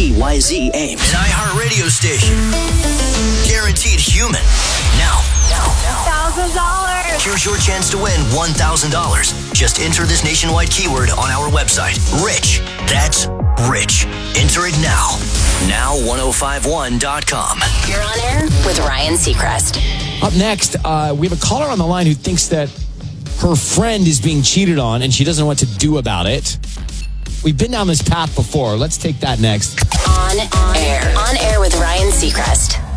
KCYZ Ames. An iHeartRadio station. Guaranteed human. Now. $1,000. Here's your chance to win $1,000. Just enter this nationwide keyword on our website. Rich. That's Rich. Enter it now. Now1051.com. You're on air with Ryan Seacrest. Up next, we have a caller on the line who thinks that her friend is being cheated on and she doesn't know what to do about it. We've been down this path before. Let's take that next. On air with Ryan Seacrest.